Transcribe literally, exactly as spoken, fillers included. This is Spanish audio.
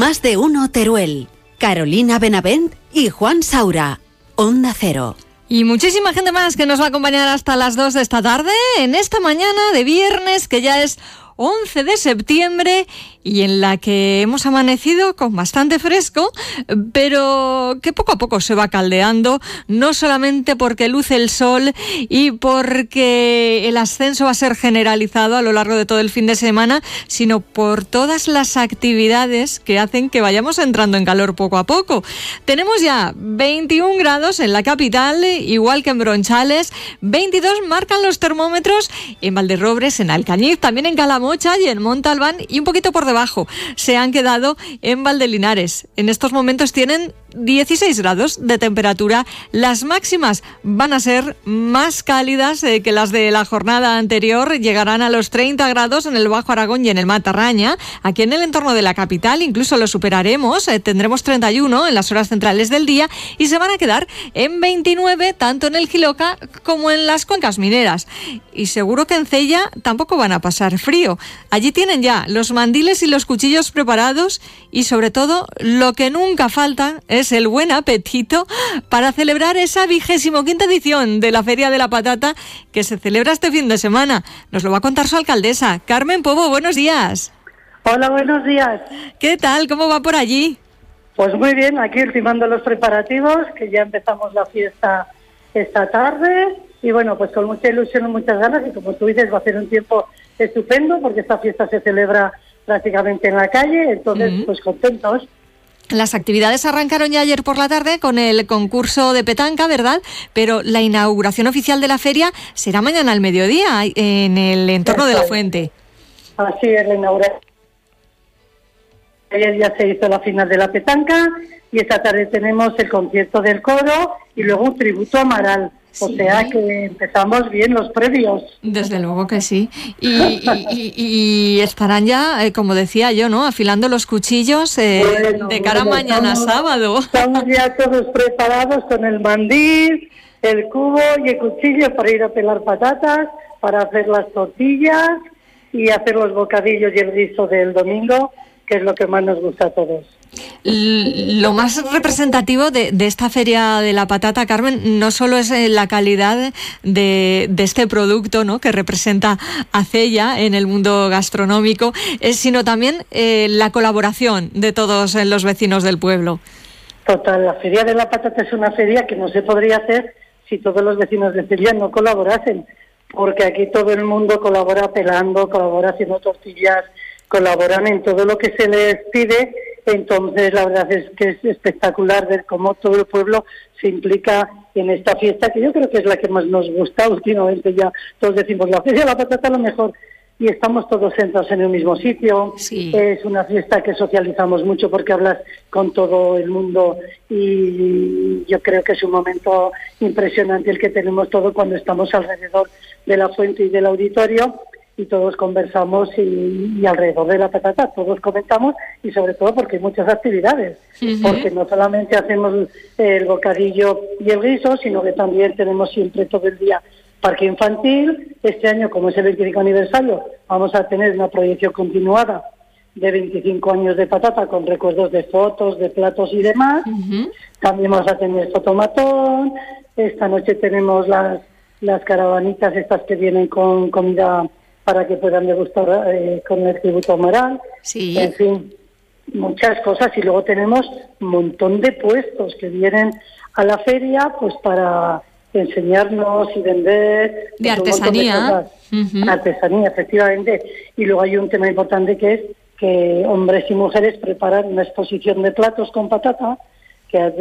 Más de uno Teruel. Carolina Benavent y Juan Saura. Onda Cero. Y muchísima gente más que nos va a acompañar hasta las dos de esta tarde, en esta mañana de viernes, que ya es once de septiembre y en la que hemos amanecido con bastante fresco, pero que poco a poco se va caldeando, no solamente porque luce el sol y porque el ascenso va a ser generalizado a lo largo de todo el fin de semana, sino por todas las actividades que hacen que vayamos entrando en calor poco a poco. Tenemos ya veintiún grados en la capital, igual que en Bronchales, veintidós marcan los termómetros en Valderrobres, en Alcañiz, también en Calamocha y en Montalbán, y un poquito por debajo se han quedado en Valdelinares. En estos momentos tienen dieciséis grados de temperatura. Las máximas van a ser más cálidas eh, que las de la jornada anterior. Llegarán a los treinta grados en el Bajo Aragón y en el Matarraña. Aquí en el entorno de la capital incluso lo superaremos. Eh, tendremos treinta y uno en las horas centrales del día y se van a quedar en veintinueve tanto en el Jiloca como en las cuencas mineras. Y seguro que en Cella tampoco van a pasar frío. Allí tienen ya los mandiles y los cuchillos preparados y sobre todo lo que nunca falta es el buen apetito para celebrar esa vigésimo quinta edición de la Feria de la Patata que se celebra este fin de semana. Nos lo va a contar su alcaldesa, Carmen Pobo. Buenos días. Hola, buenos días. ¿Qué tal? ¿Cómo va por allí? Pues muy bien, aquí ultimando los preparativos, que ya empezamos la fiesta esta tarde y bueno, pues con mucha ilusión y muchas ganas, y como tú dices va a ser un tiempo estupendo porque esta fiesta se celebra prácticamente en la calle, entonces uh-huh. pues contentos. Las actividades arrancaron ya ayer por la tarde con el concurso de petanca, ¿verdad? Pero la inauguración oficial de la feria será mañana al mediodía en el entorno de la Fuente. Así es, la inauguración. Ayer ya se hizo la final de la petanca y esta tarde tenemos el concierto del coro y luego un tributo a Amaral. O sí. sea que empezamos bien los previos. Desde luego que sí. Y, y, y, y estarán ya, eh, como decía yo, ¿no? Afilando los cuchillos eh, bueno, de cara bueno, a mañana estamos, sábado. Estamos ya todos preparados con el mandil, el cubo y el cuchillo para ir a pelar patatas, para hacer las tortillas y hacer los bocadillos y el guiso del domingo, que es lo que más nos gusta a todos. Lo más representativo de, de esta Feria de la Patata, Carmen, no solo es la calidad de, de este producto, ¿no?, que representa a Cella en el mundo gastronómico, eh, sino también eh, la colaboración de todos los vecinos del pueblo. Total, la Feria de la Patata es una feria que no se podría hacer si todos los vecinos de Cella no colaborasen, porque aquí todo el mundo colabora pelando, colabora haciendo tortillas, colaboran en todo lo que se les pide. Entonces la verdad es que es espectacular ver cómo todo el pueblo se implica en esta fiesta, que yo creo que es la que más nos gusta últimamente. Ya todos decimos la Feria de la Patata a lo mejor, y estamos todos sentados en el mismo sitio. Sí. Es una fiesta que socializamos mucho porque hablas con todo el mundo y yo creo que es un momento impresionante el que tenemos todo cuando estamos alrededor de la fuente y del auditorio y todos conversamos y, y alrededor de la patata todos comentamos, y sobre todo porque hay muchas actividades, uh-huh. porque no solamente hacemos el bocadillo y el guiso, sino que también tenemos siempre todo el día parque infantil. Este año, como es el veinticinco aniversario, vamos a tener una proyección continuada de veinticinco años de patata con recuerdos de fotos, de platos y demás. Uh-huh. También vamos a tener fotomatón. Esta noche tenemos las, las caravanitas estas que vienen con comida para que puedan degustar eh, con el tributo Amaral. Sí. En fin, muchas cosas. Y luego tenemos un montón de puestos que vienen a la feria pues para enseñarnos y vender. De artesanía. De uh-huh. Artesanía, efectivamente. Y luego hay un tema importante que es que hombres y mujeres preparan una exposición de platos con patata que